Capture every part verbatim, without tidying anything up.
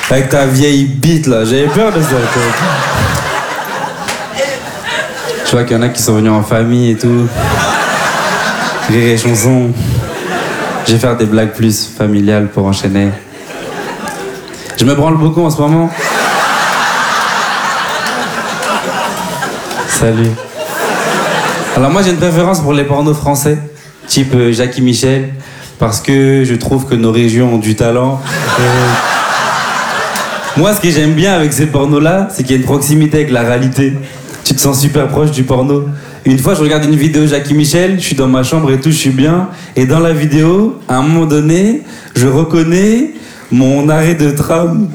Avec ta vieille bite là, j'avais peur de ça. Quoi. Je vois qu'il y en a qui sont venus en famille et tout. Rire et chanson. Je vais faire des blagues plus familiales pour enchaîner. Je me branle beaucoup en ce moment. Salut. Alors moi j'ai une préférence pour les pornos français, type euh, Jackie Michel, parce que je trouve que nos régions ont du talent. Euh... Moi ce que j'aime bien avec ces pornos-là, c'est qu'il y a une proximité avec la réalité. Tu te sens super proche du porno. Une fois je regarde une vidéo Jackie Michel, je suis dans ma chambre et tout, je suis bien. Et dans la vidéo, à un moment donné, je reconnais mon arrêt de tram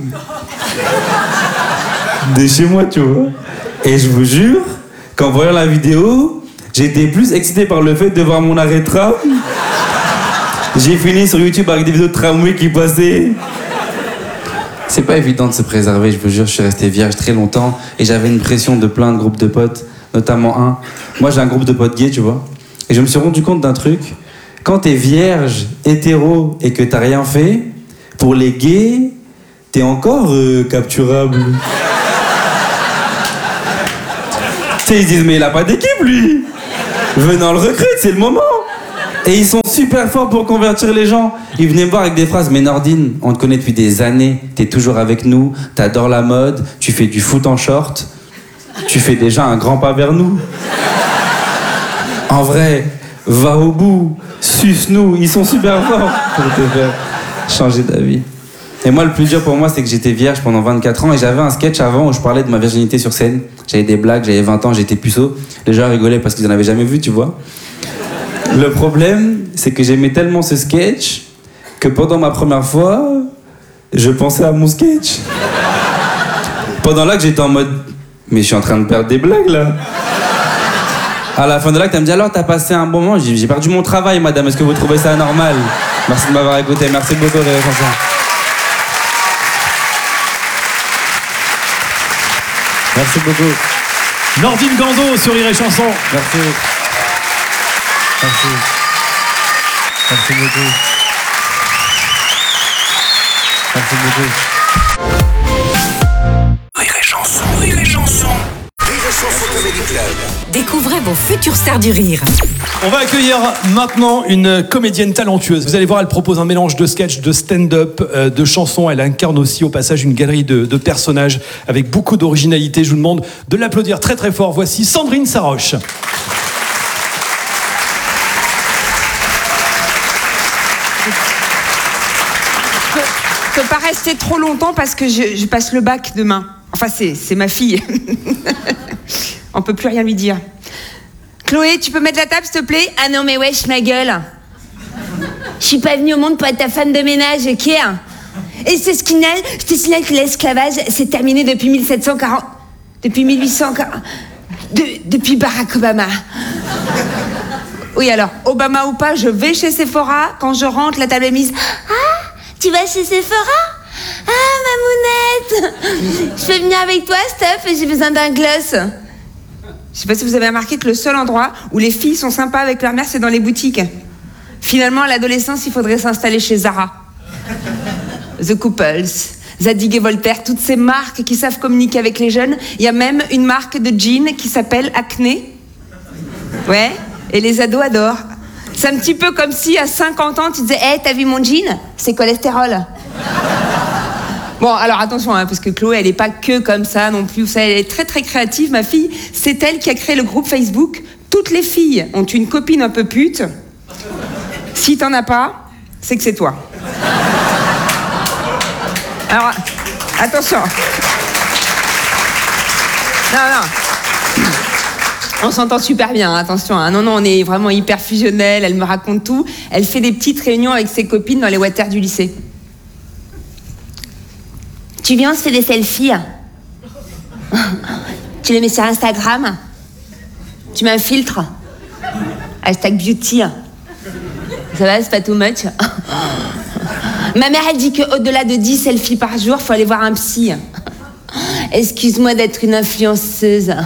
de chez moi, tu vois. Et je vous jure qu'en voyant la vidéo, j'ai été plus excité par le fait de voir mon arrêt de tram. J'ai fini sur YouTube avec des vidéos de tramway qui passaient. C'est pas évident de se préserver, je vous jure, je suis resté vierge très longtemps et j'avais une pression de plein de groupes de potes, notamment un. Moi j'ai un groupe de potes gays, tu vois. Et je me suis rendu compte d'un truc. Quand t'es vierge, hétéro et que t'as rien fait, pour les gays, t'es encore euh, capturable. Tu sais, ils disent mais il a pas d'équipe lui. Venant le recrute, c'est le moment. Et ils sont super forts pour convertir les gens. Ils venaient me voir avec des phrases. Mais Nordine, on te connaît depuis des années. T'es toujours avec nous. T'adores la mode. Tu fais du foot en short. Tu fais déjà un grand pas vers nous. En vrai, va au bout. Suce-nous. Ils sont super forts pour te faire changer d'avis. Et moi, le plus dur pour moi, c'est que j'étais vierge pendant vingt-quatre ans et j'avais un sketch avant où je parlais de ma virginité sur scène. J'avais des blagues, j'avais vingt ans, j'étais puceau. Les gens rigolaient parce qu'ils en avaient jamais vu, tu vois. Le problème, c'est que j'aimais tellement ce sketch que pendant ma première fois, je pensais à mon sketch. Pendant l'acte, j'étais en mode « Mais je suis en train de perdre des blagues, là !» À la fin de l'acte, elle me dit « Alors, t'as passé un bon moment ?» J'ai dit « J'ai perdu mon travail, madame. Est-ce que vous trouvez ça normal ?» Merci de m'avoir écouté. Merci beaucoup, Rire et Chanson. Merci beaucoup. Nordine Gando sur Rire et Chanson. Merci. Merci. Merci beaucoup. Merci beaucoup. Rire et Chanson. Rire et Chanson. Rire et Chanson Comedy Club. Découvrez vos futures stars du rire. On va accueillir maintenant une comédienne talentueuse. Vous allez voir, elle propose un mélange de sketch, de stand-up, euh, de chansons. Elle incarne aussi au passage une galerie de, de personnages avec beaucoup d'originalité. Je vous demande de l'applaudir très très fort. Voici Sandrine Saroche. Je peux pas rester trop longtemps parce que je, je passe le bac demain. Enfin, c'est, c'est ma fille. On peut plus rien lui dire. Chloé, tu peux mettre la table, s'il te plaît? Ah non, mais wesh, ma gueule. Je suis pas venue au monde pour être ta femme de ménage, ok? Et c'est ce qu'il y a, je te signale que l'esclavage s'est terminé depuis mille sept cent quarante... Depuis mille huit cent quarante... De, depuis Barack Obama. Oui, alors, Obama ou pas, je vais chez Sephora. Quand je rentre, la table est mise. Ah, tu vas chez Sephora? Ah, mamounette. Je peux venir avec toi, Steph? J'ai besoin d'un gloss. Je sais pas si vous avez remarqué que le seul endroit où les filles sont sympas avec leur mère, c'est dans les boutiques. Finalement, à l'adolescence, il faudrait s'installer chez Zara. The Couples, Zadig et Voltaire, toutes ces marques qui savent communiquer avec les jeunes. Il y a même une marque de jeans qui s'appelle Acné. Ouais, et les ados adorent. C'est un petit peu comme si, à cinquante ans, tu disais « Hé, hey, t'as vu mon jean? C'est cholestérol. » Bon, alors attention, hein, parce que Chloé, elle n'est pas que comme ça non plus. Vous savez, elle est très très créative, ma fille. C'est elle qui a créé le groupe Facebook. Toutes les filles ont une copine un peu pute. Si t'en as pas, c'est que c'est toi. Alors, attention. Non, non. On s'entend super bien, attention. Hein. Non, non, on est vraiment hyper fusionnels. Elle me raconte tout. Elle fait des petites réunions avec ses copines dans les water du lycée. Tu viens, on se fait des selfies. Tu les mets sur Instagram. Tu mets un filtre. Hashtag beauty. Ça va, c'est pas too much. Ma mère, elle dit qu'au-delà de dix selfies par jour, faut aller voir un psy. Excuse-moi d'être une influenceuse. Non,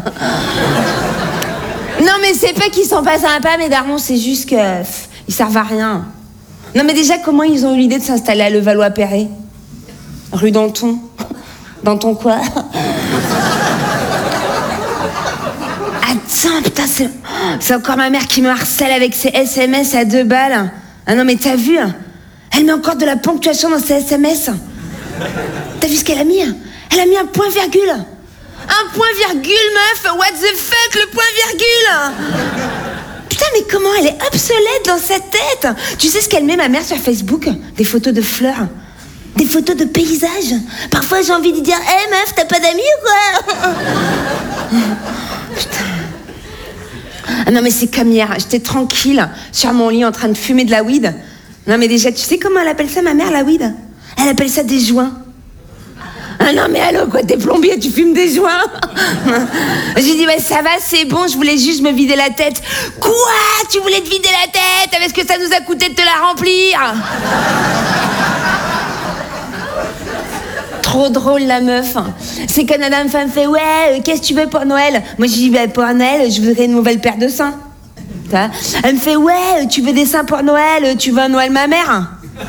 mais c'est pas qu'ils sont pas sympas, mes darons, c'est juste que pff, ils servent à rien. Non, mais déjà, comment ils ont eu l'idée de s'installer à Levallois-Perret? rue Danton. Danton quoi? Attends, putain, c'est... c'est encore ma mère qui me harcèle avec ses S M S à deux balles. Ah non, mais t'as vu? Elle met encore de la ponctuation dans ses S M S. T'as vu ce qu'elle a mis? Elle a mis un point virgule. Un point virgule, meuf. What the fuck, le point virgule? Putain, mais comment elle est obsolète dans sa tête? Tu sais ce qu'elle met, ma mère, sur Facebook? Des photos de fleurs. Des photos de paysages. Parfois, j'ai envie de dire, hé hey, meuf, t'as pas d'amis ou quoi? Putain. Ah non, mais c'est comme hier. J'étais tranquille sur mon lit en train de fumer de la weed. Non, mais déjà, tu sais comment elle appelle ça, ma mère, la weed? Elle appelle ça des joints. Ah non, mais allô, quoi, t'es plombier, tu fumes des joints? J'ai dit, ouais, ça va, c'est bon, je voulais juste me vider la tête. Quoi? Tu voulais te vider la tête? Avec ce que ça nous a coûté de te la remplir? Trop drôle, la meuf. C'est quand la dame femme fait, ouais, euh, qu'est-ce que tu veux pour Noël? Moi, je dis, bah, pour Noël, je voudrais une nouvelle paire de seins. Elle me fait, ouais, tu veux des seins pour Noël? Tu veux un Noël ma mère?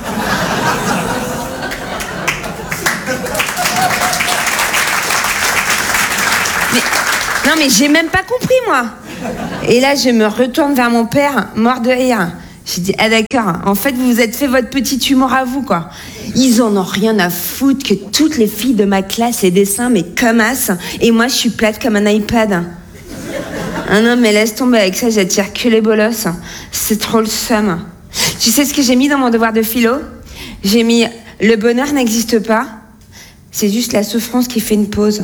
Mais, non, mais j'ai même pas compris, moi. Et là, je me retourne vers mon père, mort de rire. J'ai dit, ah d'accord, en fait, vous vous êtes fait votre petit humour à vous, quoi. Ils en ont rien à foutre que toutes les filles de ma classe aient des seins, mais comme as, et moi, je suis plate comme un iPad. Ah non, mais laisse tomber avec ça, j'attire que les bolosses. C'est trop le seum. Tu sais ce que j'ai mis dans mon devoir de philo? J'ai mis, le bonheur n'existe pas, c'est juste la souffrance qui fait une pause.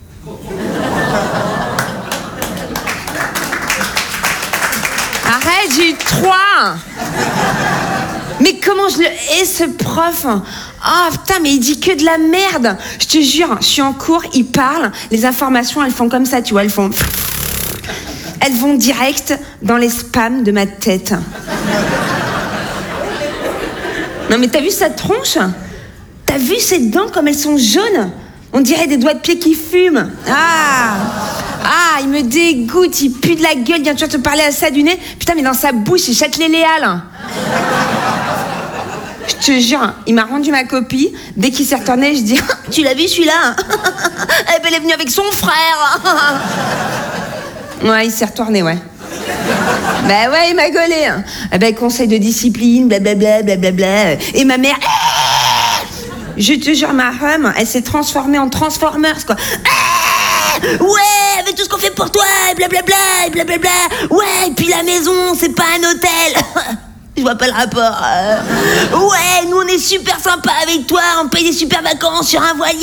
Arrête, j'ai eu trois. Mais comment je le hais, ce prof? Ah, putain, mais il dit que de la merde. Je te jure, je suis en cours, il parle, les informations, elles font comme ça, tu vois, elles font... Elles vont direct dans les spams de ma tête. Non, mais t'as vu sa tronche? T'as vu ses dents comme elles sont jaunes? On dirait des doigts de pied qui fument. Ah! Ah, il me dégoûte, il pue de la gueule, viens tu vas te parler à ça du nez. Putain, mais dans sa bouche, il Châtelet-Léal. Je te jure, il m'a rendu ma copie. Dès qu'il s'est retourné, je dis, tu l'as vu celui-là? Elle est venue avec son frère. Ouais, il s'est retourné, ouais. Bah ouais, il m'a gaulé. Ah bah, conseil de discipline, blablabla, blablabla. Et ma mère... Je te jure, ma hum, elle s'est transformée en Transformers, quoi. Ouais, avec tout ce qu'on fait pour toi, et blablabla, et blablabla. Ouais, et puis la maison, c'est pas un hôtel. Je vois pas le rapport. Ouais, nous on est super sympa avec toi, on paye des super vacances sur un voilier.